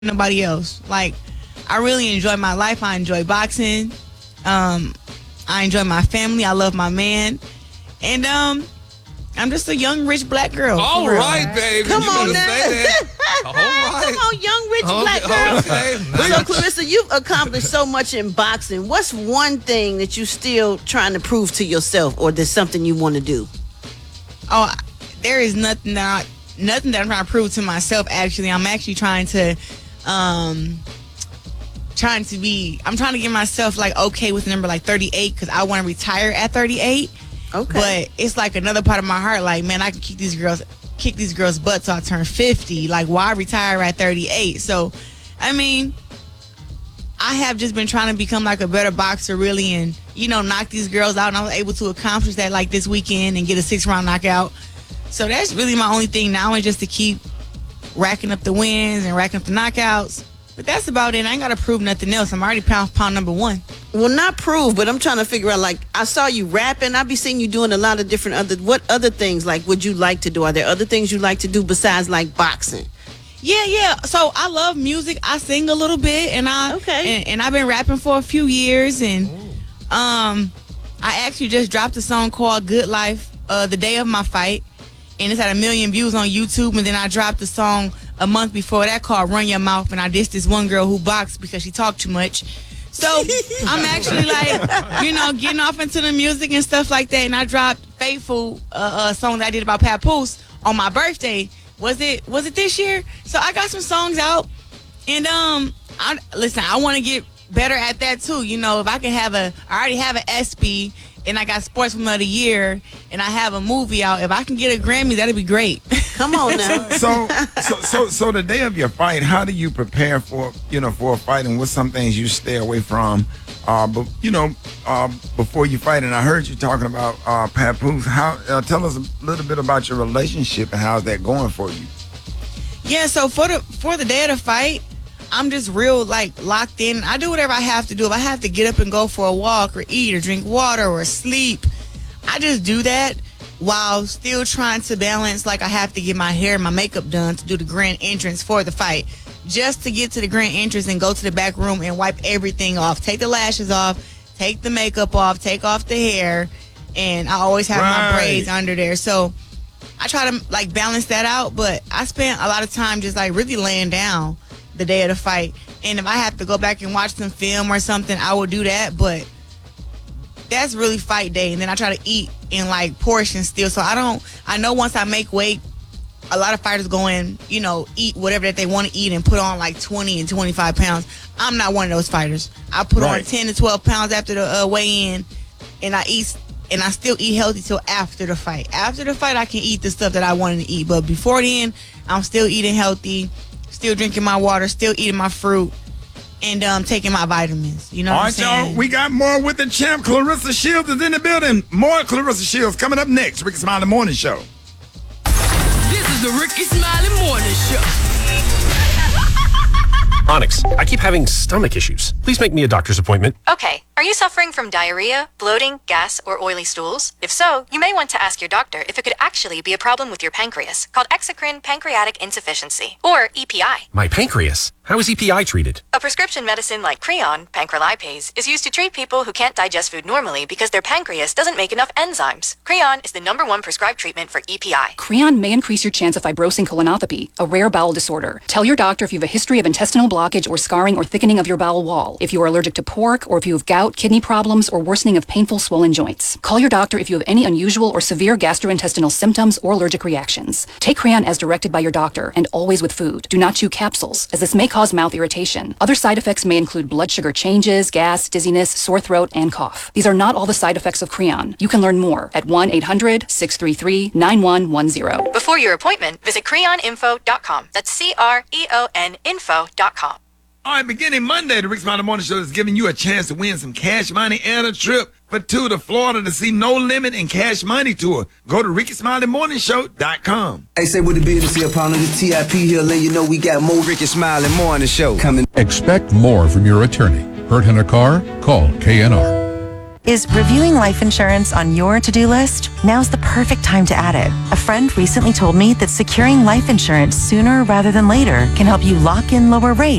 nobody else. Like, I really enjoy my life. I enjoy boxing. I enjoy my family. I love my man. And I'm just a young, rich black girl. All right, baby. Come you on better now. say that. All right. Come on, young, rich black girl. Okay. So, Clarissa, you've accomplished so much in boxing. What's one thing that you still trying to prove to yourself, or there's something you want to do? Oh, there is nothing that I'm trying to prove to myself. Actually, I'm actually trying to get myself like okay with the number like 38 because I want to retire at 38. Okay. But it's like another part of my heart, like, man, I can kick these girls' butts till I turn 50. Like, why retire at 38? So, I mean, I have just been trying to become like a better boxer, really, and knock these girls out. And I was able to accomplish that like this weekend and get a 6-round knockout. So that's really my only thing now, is just to keep racking up the wins and racking up the knockouts. But that's about it. I ain't got to prove nothing else. I'm already pound number one. Well, not prove, but I'm trying to figure out, like, I saw you rapping. I be seeing you doing a lot of different what other things, like, would you like to do? Are there other things you like to do besides, like, boxing? Yeah. So I love music. I sing a little bit, and I've been rapping for a few years, and I actually just dropped a song called Good Life the day of my fight, and it's had 1 million views on YouTube. And then I dropped a song a month before that called Run Your Mouth, and I dissed this one girl who boxed because she talked too much. So I'm actually like, getting off into the music and stuff like that. And I dropped Faithful, a song that I did about Papoose on my birthday. Was it this year? So I got some songs out, and I want to get better at that too. If I can I already have an ESPY, and I got Sportsman of the Year, and I have a movie out. If I can get a Grammy, that'd be great. Come on now. So the day of your fight, how do you prepare for a fight, and what's some things you stay away from? Before you fight, and I heard you talking about Papoose. Tell us a little bit about your relationship and how's that going for you? Yeah, so for the day of the fight, I'm just real locked in. I do whatever I have to do. If I have to get up and go for a walk or eat or drink water or sleep, I just do that while still trying to balance. Like, I have to get my hair and my makeup done to do the grand entrance for the fight. Just to get to the grand entrance and go to the back room and wipe everything off. Take the lashes off, take the makeup off, take off the hair, and I always have my braids under there. So I try to balance that out, but I spent a lot of time just really laying down the day of the fight. And if I have to go back and watch some film or something, I will do that. But that's really fight day. And then I try to eat in portions still. So I know once I make weight, a lot of fighters go in, eat whatever that they want to eat and put on 20 and 25 pounds. I'm not one of those fighters. I put on 10 to 12 pounds after the weigh-in, and I still eat healthy till after the fight. After the fight, I can eat the stuff that I wanted to eat. But before then, I'm still eating healthy, still drinking my water, still eating my fruit, and taking my vitamins. You know what I'm saying? All right, y'all. We got more with the champ. Clarissa Shields is in the building. More Clarissa Shields coming up next. Ricky Smiley Morning Show. This is the Ricky Smiley Morning Show. Onyx, I keep having stomach issues. Please make me a doctor's appointment. Okay. Are you suffering from diarrhea, bloating, gas, or oily stools? If so, you may want to ask your doctor if it could actually be a problem with your pancreas, called exocrine pancreatic insufficiency, or EPI. My pancreas? How is EPI treated? A prescription medicine like Creon, pancrelipase, is used to treat people who can't digest food normally because their pancreas doesn't make enough enzymes. Creon is the #1 prescribed treatment for EPI. Creon may increase your chance of fibrosing colonopathy, a rare bowel disorder. Tell your doctor if you have a history of intestinal blockage or scarring or thickening of your bowel wall, if you are allergic to pork, or if you have gout, kidney problems, or worsening of painful swollen joints. Call your doctor if you have any unusual or severe gastrointestinal symptoms or allergic reactions. Take Creon as directed by your doctor, and always with food. Do not chew capsules, as this may cause mouth irritation. Other side effects may include blood sugar changes, gas, dizziness, sore throat, and cough. These are not all the side effects of Creon. You can learn more at 1-800-633-9110. Before your appointment, visit creoninfo.com. That's CREON info.com. All right, beginning Monday, the Rick Smiley Morning Show is giving you a chance to win some cash money and a trip for two to Florida to see No Limit and Cash Money Tour. Go to RickySmileyMorningShow.com. Hey, say what the business here, partner. The TIP here, letting you know we got more Ricky Smiley Morning Show coming. Expect more from your attorney. Hurt in a car? Call KNR. Is reviewing life insurance on your to-do list? Now's the perfect time to add it. A friend recently told me that securing life insurance sooner rather than later can help you lock in lower rates